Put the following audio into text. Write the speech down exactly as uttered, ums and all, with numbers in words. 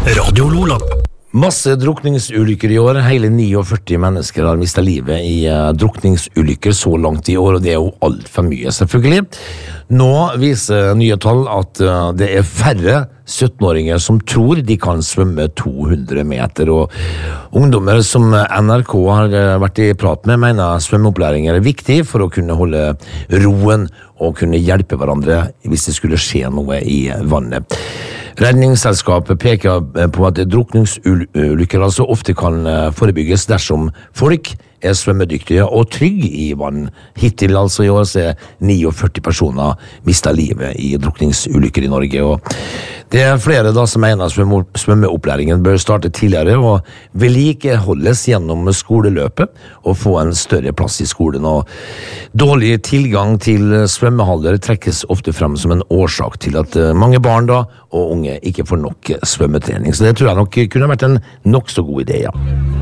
Radio Lola. Masse drukningsulykker i år. Hele førtini mennesker har mistet livet i uh, drukningsulykker så langt i år, og det er jo alt for mye, selvfølgelig. Nå viser nye tall at uh, det er færre sytten-åringer som tror de kan svømme to hundre meter, og ungdommer som N R K har uh, vært i prat med, mener svømmeopplæring er viktig for å kunne holde roen og kunne hjelpe hverandre hvis det skulle skje noe i vannet. Redningsselskapet peker på at drukningsulykker altså ofte kan forebygges dersom folk er svømmedyktige og trygge i vann. Hittil altså i år så er førtini personer mistet livet i drukningsulykker i Norge, og det er flere da som mener at svømmeopplæringen bør starte tidligere og vedlikeholdes gjennom skoleløpet og få en større plass i skolen. Og dårlig tilgang til svømmehaller trekkes ofte frem som en årsak til at mange barn da og unge ikke får nok svømmetrening. Så det tror jeg nok kunne vært en nok så god idé, ja.